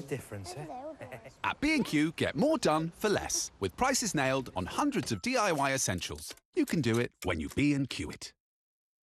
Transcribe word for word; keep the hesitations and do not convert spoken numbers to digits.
difference, eh? At B and Q, get more done for less. With prices nailed on hundreds of D I Y essentials. You can do it when you B and Q it.